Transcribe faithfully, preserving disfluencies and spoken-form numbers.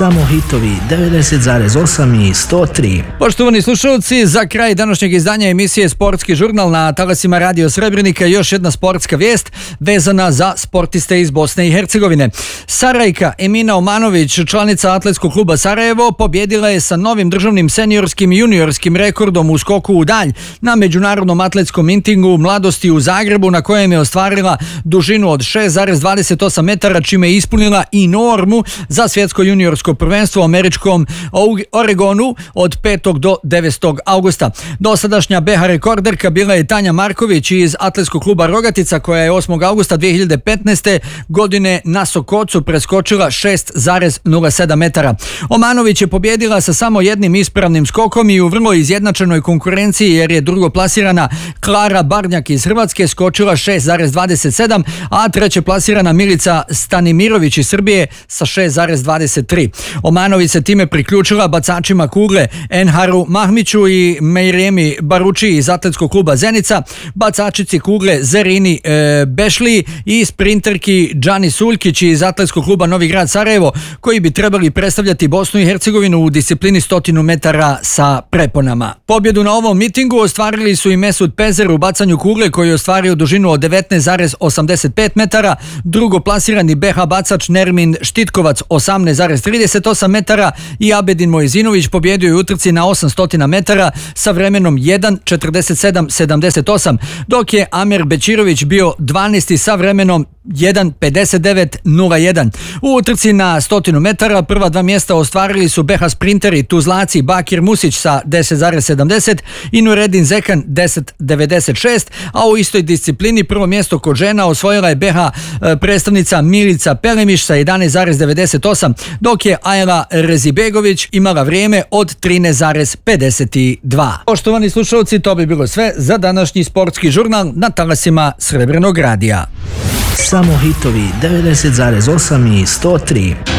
Samo hitovi devedeset zarez osam i sto tri. Poštovani slušalci, za kraj današnjeg izdanja emisije Sportski žurnal na talasima Radio Srebrenika još jedna sportska vijest vezana za sportiste iz Bosne i Hercegovine. Sarajka Emina Omanović, članica Atletskog kluba Sarajevo, pobjedila je sa novim državnim seniorskim i juniorskim rekordom u skoku u dalj na međunarodnom atletskom mitingu Mladosti u Zagrebu, na kojem je ostvarila dužinu od šest zarez dvadeset osam metara, čime je ispunila i normu za svjetsko juniorsko prvenstvo u američkom Oregonu od petog do devetog augusta. Dosadašnja B H rekorderka bila je Tanja Marković iz Atletskog kluba Rogatica, koja je osmog augusta dve hiljade petnaeste. godine na Sokocu preskočila šest zarez nula sedam metara. Omanović je pobjedila sa samo jednim ispravnim skokom i u vrlo izjednačenoj konkurenciji, jer je drugo plasirana Klara Barnjak iz Hrvatske skočila šest zarez dvadeset sedam, a treće plasirana Milica Stanimirović iz Srbije sa šest zarez dvadeset tri. Omanović se time priključila bacačima kugle Enharu Mahmiću i Mejremi Baruči iz Atletskog kluba Zenica, bacačici kugle Zerini e, Bešli i sprinterki Džani Suljkić iz Atletskog kluba Novi Grad Sarajevo, koji bi trebali predstavljati Bosnu i Hercegovinu u disciplini stotinu metara sa preponama. Pobjedu na ovom mitingu ostvarili su i Mesut Pezer u bacanju kugle, koji je ostvario dužinu od devetnaest zarez osamdeset pet metara, drugo plasirani B H bacač Nermin Štitkovac osamnaest zarez trideset osam metara i Abedin Mojzinović pobjedio je u utrci na osamsto metara sa vremenom jedan četrdeset sedam sedamdeset osam, dok je Amer Bečirović bio dvanaesti sa vremenom jedan pedeset devet nula jedan. U utrci na stotinu metara prva dva mjesta ostvarili su B H sprinteri Tuzlaci Bakir Musić sa deset zarez sedamdeset i Nureddin Zekan deset devedeset šest, a u istoj disciplini prvo mjesto kod žena osvojila je B H predstavnica Milica Pelemiš sa jedanaest zarez devedeset osam, dok je Ajla Rezibegović imala vrijeme od trinaest zarez pedeset dva. Poštovani slušalci, to bi bilo sve za današnji sportski žurnal na talasima Srebrenog radija. Samo hitovi devedeset zarez osam i sto tri.